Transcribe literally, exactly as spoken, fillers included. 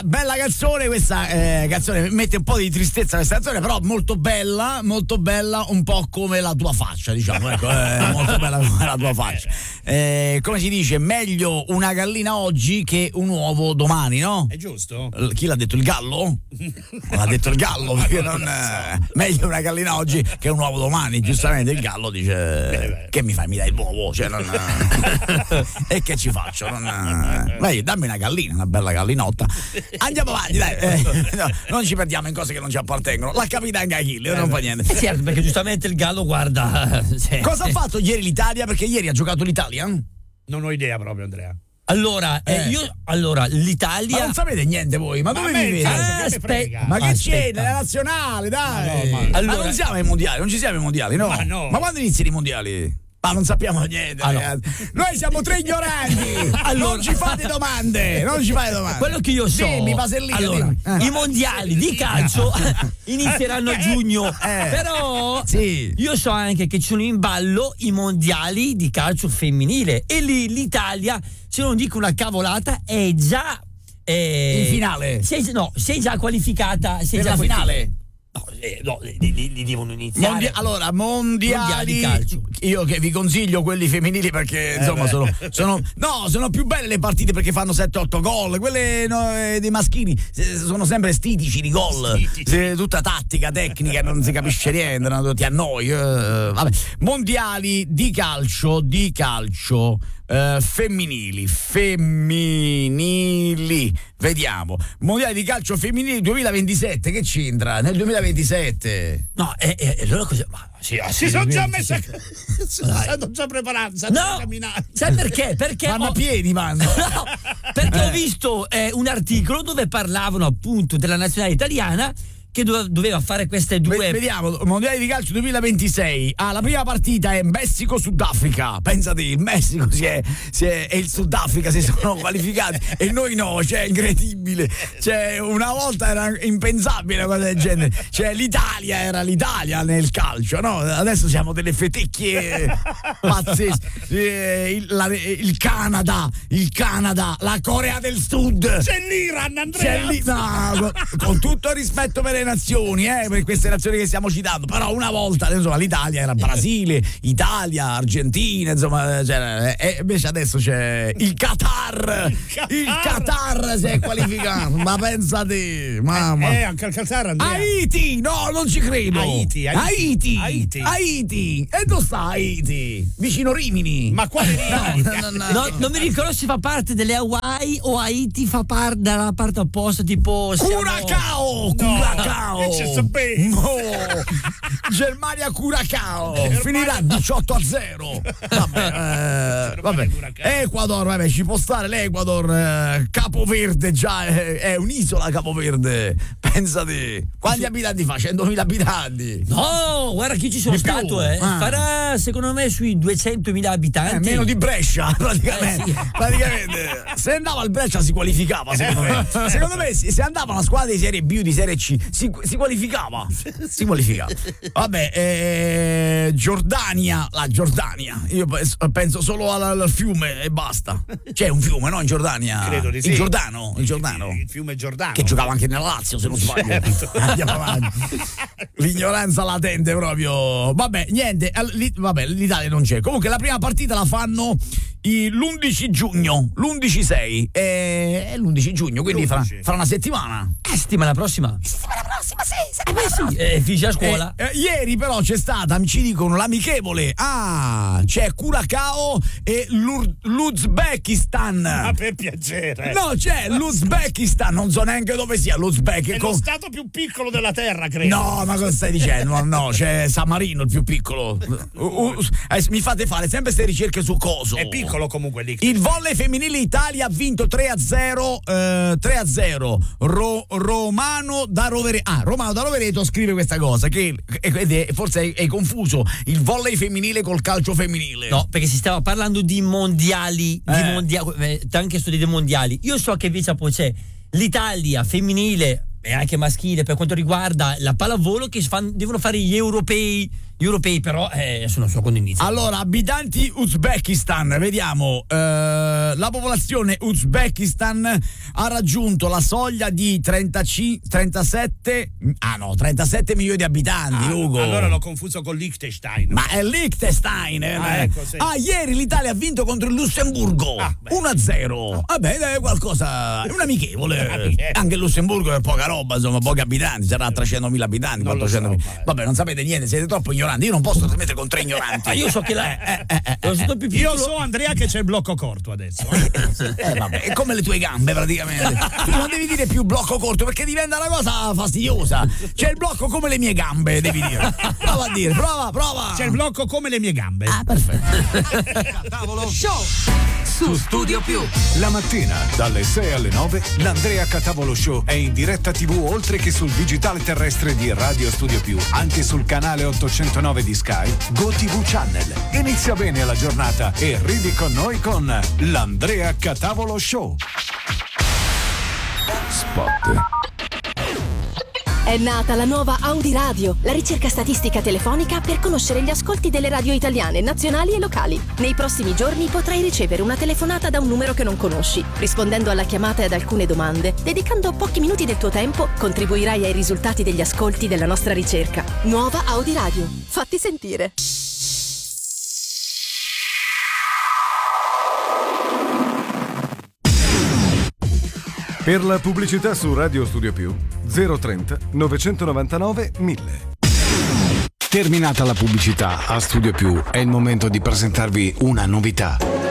bella canzone, questa eh, canzone mette un po' di tristezza questa canzone, però molto bella, molto bella, un po' come la tua faccia, diciamo, ecco, eh, molto bella come la tua faccia. Eh, come si dice, meglio una gallina oggi che un uovo domani, no? È giusto? L- chi l'ha detto, il gallo? L'ha detto il gallo, perché non eh, meglio una gallina oggi che un uovo domani, giustamente il gallo dice beh, beh. Che mi fai, mi dai l'uovo, cioè non e che ci faccio? Non, vai, dammi una gallina, una bella gallinotta. Andiamo avanti, dai. Eh, no, non ci perdiamo in cose che non ci appartengono. L'ha capita anche Achille, non fa niente. Eh certo, perché giustamente il gallo guarda. Cioè. Cosa ha fatto ieri l'Italia? Perché ieri ha giocato l'Italia? Non ho idea proprio, Andrea. Allora, eh. Eh, io allora l'Italia. Ma non sapete niente voi, ma, ma dove vivete? Ah, aspe- ma che aspetta. c'è nella nazionale, dai? Ma, no, ma... Allora... ma non siamo ai mondiali, non ci siamo ai mondiali, no? Ma, no. Ma quando iniziano i mondiali? Ma non sappiamo niente, ah, no. Noi siamo tre ignoranti. Allora, non ci fate domande, non ci fate domande. Quello che io so. Dimmi, Vasellino, allora, dimmi. I mondiali di calcio inizieranno a giugno. Eh, però sì. Io so anche che ci sono in ballo i mondiali di calcio femminile. E lì l'Italia, se non dico una cavolata, è già eh, in finale. Sei, no, sei già qualificata. Sei per già la finale. No, eh, no li, li, li devono iniziare. Mondia- allora, mondiali, mondiali di calcio. Io che vi consiglio quelli femminili perché insomma eh sono, sono no, sono più belle le partite perché fanno sette otto gol. Quelle no, eh, dei maschili sono sempre stitici di gol. Se, tutta tattica, tecnica, non si capisce niente, no, ti annoi. Eh, vabbè. Mondiali di calcio, di calcio. Uh, femminili, femminili, vediamo. Mondiale di calcio femminili duemilaventisette, che c'entra? Nel duemilaventisette? No, e eh, eh, allora cosa? Ma, sì, ah, si sono già messi a... stanno già preparando, stanno no, camminando. Sai perché? Perché vanno ho... a piedi, vanno. No, perché eh. ho visto eh, un articolo dove parlavano appunto della nazionale italiana che doveva fare queste due. Vediamo, mondiale di calcio duemilaventisei. Ah, la prima partita è Messico-Sudafrica. Pensate, il Messico si è, si è, e il Sudafrica si sono qualificati e noi no, cioè incredibile. Cioè, una volta era impensabile una cosa del genere. Cioè, l'Italia era l'Italia nel calcio, no? Adesso siamo delle fetecchie pazzesche. Eh, il, la, il Canada, il Canada, la Corea del Sud. C'è l'Iran, Andrea. C'è l'I- no, con tutto il rispetto per le nazioni, eh, per queste nazioni che stiamo citando, però una volta insomma l'Italia era Brasile, Italia, Argentina, insomma, cioè, e invece adesso c'è il Qatar, il Qatar, il Qatar si è qualificato, ma pensate, mamma. Eh, eh anche il Qatar, Andrea. Haiti, no, non ci credo. Haiti, Haiti, Haiti, Haiti. E dove sta Haiti? Vicino Rimini. Ma quale Rimini? No, no, no, no, non mi ricordo se fa parte delle Hawaii o Haiti fa parte dalla parte opposta, tipo Curacao, no. Curacao. No. Germania Curacao Germania... finirà diciotto a zero. Vabbè, eh, vabbè. Ecuador, vabbè, ci può stare l'Ecuador. eh, Capoverde già è, è un'isola Capoverde. Pensate, quanti abitanti fa? centomila abitanti. No, guarda chi ci sono Di più. stato, eh. Ah. Farà secondo me sui duecentomila abitanti. Eh, meno di Brescia, praticamente. Eh, sì. praticamente. Se andava al Brescia si qualificava, secondo me. Secondo me se andava una squadra di Serie B o di Serie C si, si qualificava. Si qualificava. Vabbè, eh, Giordania, la Giordania. Io penso solo al, al fiume e basta. C'è un fiume, no? In Giordania. Credo di sì. Il Giordano, il Giordano. Il, il fiume Giordano. Che giocava anche nella Lazio, se non sbaglio. Certo. Andiamo avanti. L'ignoranza latente proprio. Vabbè, niente. Vabbè, l'Italia non c'è. Comunque la prima partita la fanno l'undici giugno, l'undici sei. È l'undici giugno, quindi fra, fra una settimana. Eh, settimana prossima. Settimana prossima, sì, settimana sì. Eh, finisce a scuola. Eh, eh, ieri però c'è stata, ci dicono, l'amichevole. Ah, c'è Curacao e l'Ur- l'Uzbekistan. Ma per piacere. No, c'è l'Uzbekistan, non so neanche dove sia l'Uzbekistan. È lo stato più piccolo della terra, credo. No, ma cosa stai dicendo? No, c'è San Marino il più piccolo. Uh, uh, eh, mi fate fare sempre queste ricerche su coso. È piccolo comunque lì. Il volley femminile Italia ha vinto tre a zero. Eh, tre a zero. Ro- Romano da Rovereto. Ah, Romano da Rovereto scrive questa cosa. Che ed è, forse hai, hai confuso il volley femminile col calcio femminile. No, perché si stava parlando di mondiali. Eh. Di mondiali eh, anche studi dei mondiali. Io so che invece poi c'è l'Italia femminile e anche maschile per quanto riguarda la pallavolo che fan, devono fare gli europei Gli europei però eh, sono solo quando inizia. Allora, abitanti Uzbekistan, vediamo, eh, la popolazione Uzbekistan ha raggiunto la soglia di trentacinque, trentasette, ah no, trentasette milioni di abitanti, Ah, Ugo. allora l'ho confuso con Liechtenstein. Ma è Liechtenstein. eh. Ah, ecco, sì. Ah, ieri l'Italia ha vinto contro il Lussemburgo Ah, beh. uno a zero. Vabbè, è qualcosa, è un amichevole. Amichevole. Anche il Lussemburgo è poca roba, insomma, pochi abitanti, sarà trecentomila abitanti, Non lo quattrocentomila. so, ma- Vabbè, non sapete niente, siete troppo ignoranti. Io non posso mettere con tre ignoranti. Ma io so che la, Eh, eh, eh, lo sto più Io piccolo- so, Andrea, che c'è il blocco corto adesso. Eh, vabbè, è come le tue gambe praticamente. Tu non devi dire più blocco corto perché diventa una cosa fastidiosa. C'è il blocco come le mie gambe, devi dire. Prova a dire, prova, prova. C'è il blocco come le mie gambe. Ah, perfetto. Tavolo Show su Studio Più. La mattina dalle sei alle nove l'Andrea Catavolo Show è in diretta tivù oltre che sul digitale terrestre di Radio Studio Più, anche sul canale ottocentonove di Sky, GoTV Channel. Inizia bene la giornata e ridi con noi con l'Andrea Catavolo Show. Spot. È nata la nuova Audi Radio, la ricerca statistica telefonica per conoscere gli ascolti delle radio italiane, nazionali e locali. Nei prossimi giorni potrai ricevere una telefonata da un numero che non conosci. Rispondendo alla chiamata e ad alcune domande, dedicando pochi minuti del tuo tempo, contribuirai ai risultati degli ascolti della nostra ricerca. Nuova Audi Radio. Fatti sentire. Per la pubblicità su Radio Studio Più zero trenta novecentonovantanove mille. Terminata la pubblicità a Studio Più è il momento di presentarvi una novità.